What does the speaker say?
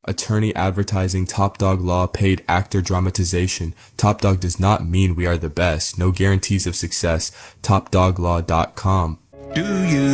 Attorney advertising, Top Dog Law, paid actor dramatization. Top Dog does not mean we are the best. No guarantees of success. TopDogLaw.com. Do you